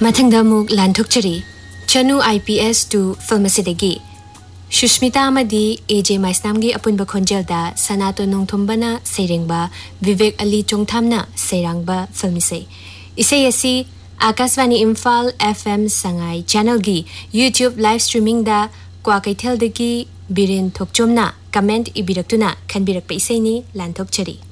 Mathangda muk lanthukchari Chanu IPS to Pharmacy Shushmita Amadi AJ Maisnamgi Apunba Khonjelda Sanato Nongthumbana Seringba Vivek Ali Chongthamna Serangba Pharmacy Isai asi Akasvani Imphal FM Sangai channel gi YouTube live streaming da Kwakaithel dagi Biren Thokchomna comment ibiraktuna khanbirakpa isai ni lanthokchari